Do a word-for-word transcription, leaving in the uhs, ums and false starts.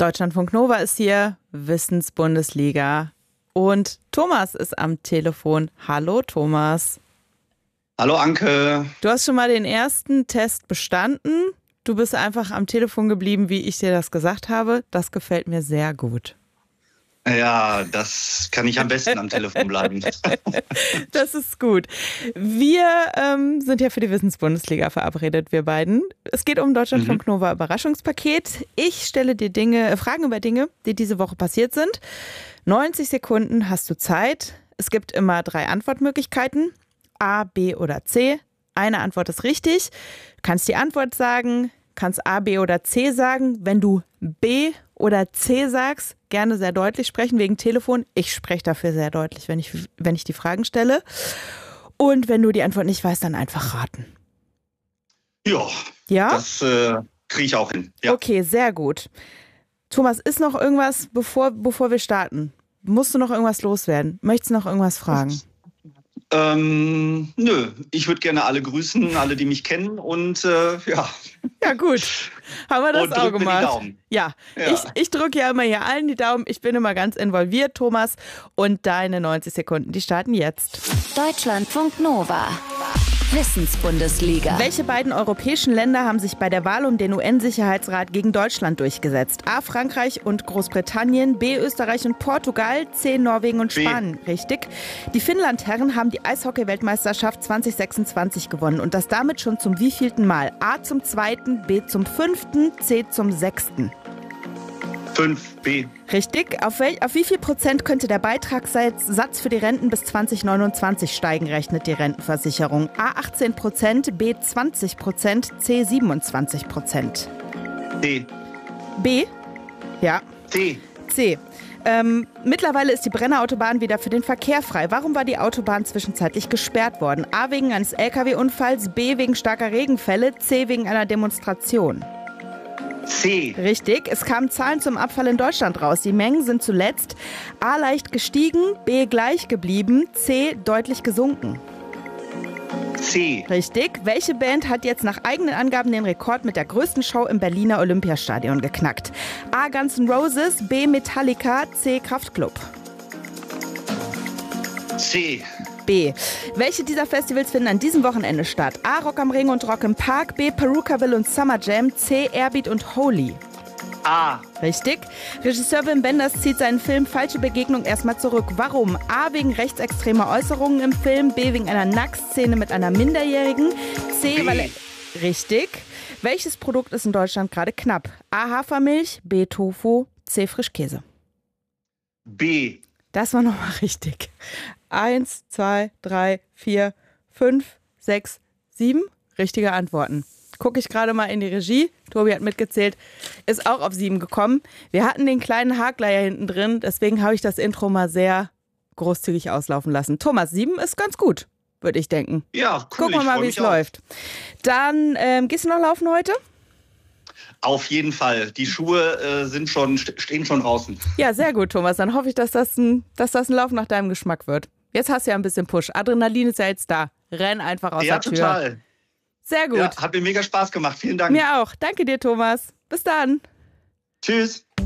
Deutschlandfunk Nova ist hier, Wissensbundesliga. Und Thomas ist am Telefon. Hallo Thomas. Hallo Anke. Du hast schon mal den ersten Test bestanden. Du bist einfach am Telefon geblieben, wie ich dir das gesagt habe. Das gefällt mir sehr gut. Ja, das kann ich am besten am Telefon bleiben. Das ist gut. Wir ähm, sind ja für die Wissensbundesliga verabredet, wir beiden. Es geht um Deutschlandfunk Nova mhm. Überraschungspaket. Ich stelle dir Dinge, äh, Fragen über Dinge, die diese Woche passiert sind. neunzig Sekunden hast du Zeit. Es gibt immer drei Antwortmöglichkeiten. A, B oder C. Eine Antwort ist richtig. Du kannst die Antwort sagen, kannst A, B oder C sagen. Wenn du B oder C sagst, gerne sehr deutlich sprechen wegen Telefon. Ich spreche dafür sehr deutlich, wenn ich, wenn ich die Fragen stelle. Und wenn du die Antwort nicht weißt, dann einfach raten. Ja, ja? das äh, kriege ich auch hin. Ja. Okay, sehr gut. Thomas, ist noch irgendwas, bevor, bevor wir starten? Musst du noch irgendwas loswerden? Möchtest du noch irgendwas fragen? Ähm, nö, ich würde gerne alle grüßen, alle, die mich kennen und äh, ja. Ja gut, haben wir das und auch drück gemacht. Mir die Daumen. Ja, ja. ich, ich drücke ja immer hier allen die Daumen. Ich bin immer ganz involviert, Thomas. Und deine neunzig Sekunden, die starten jetzt. Deutschlandfunk Nova. Wissensbundesliga. Welche beiden europäischen Länder haben sich bei der Wahl um den U N-Sicherheitsrat gegen Deutschland durchgesetzt? A. Frankreich und Großbritannien, B. Österreich und Portugal, C. Norwegen und B. Spanien. Richtig. Die Finnland-Herren haben die Eishockey-Weltmeisterschaft zwanzig sechsundzwanzig gewonnen und das damit schon zum wievielten Mal? A. zum zweiten, B. zum fünften, C. zum sechsten. fünf B. Richtig. Auf, wel, auf wie viel Prozent könnte der Beitragssatz für die Renten bis zwanzig neunundzwanzig steigen, rechnet die Rentenversicherung? A. achtzehn Prozent, B. zwanzig Prozent, C. siebenundzwanzig Prozent. D. B? Ja. C. C. Ähm, mittlerweile ist die Brennerautobahn wieder für den Verkehr frei. Warum war die Autobahn zwischenzeitlich gesperrt worden? A. Wegen eines L K W-Unfalls, B. wegen starker Regenfälle, C. wegen einer Demonstration. C. Richtig, es kamen Zahlen zum Abfall in Deutschland raus. Die Mengen sind zuletzt A. leicht gestiegen, B. gleich geblieben, C. deutlich gesunken. C. Richtig. Welche Band hat jetzt nach eigenen Angaben den Rekord mit der größten Show im Berliner Olympiastadion geknackt? A. Guns N' Roses, B. Metallica, C. Kraftklub. C. B. Welche dieser Festivals finden an diesem Wochenende statt? A. Rock am Ring und Rock im Park, B. Perukaville und Summer Jam, C. Airbeat und Holy. A. Richtig. Regisseur Wim Wenders zieht seinen Film Falsche Begegnung erstmal zurück. Warum? A. Wegen rechtsextremer Äußerungen im Film, B. wegen einer Nacktszene mit einer Minderjährigen, C. B. weil er... Richtig. Welches Produkt ist in Deutschland gerade knapp? A. Hafermilch, B. Tofu, C. Frischkäse. B. Das war nochmal richtig. Eins, zwei, drei, vier, fünf, sechs, sieben. Richtige Antworten. Gucke ich gerade mal in die Regie. Tobi hat mitgezählt. Ist auch auf sieben gekommen. Wir hatten den kleinen Haargleier hinten drin. Deswegen habe ich das Intro mal sehr großzügig auslaufen lassen. Thomas, sieben ist ganz gut, würde ich denken. Ja, cool. Gucken wir mal, wie es läuft. Dann, ähm, gehst du noch laufen heute? Auf jeden Fall. Die Schuhe äh, sind schon, stehen schon draußen. Ja, sehr gut, Thomas. Dann hoffe ich, dass das, ein, dass das ein Lauf nach deinem Geschmack wird. Jetzt hast du ja ein bisschen Push. Adrenalin ist ja jetzt da. Renn einfach aus ja, der Tür. Ja, total. Sehr gut. Ja, hat mir mega Spaß gemacht. Vielen Dank. Mir auch. Danke dir, Thomas. Bis dann. Tschüss.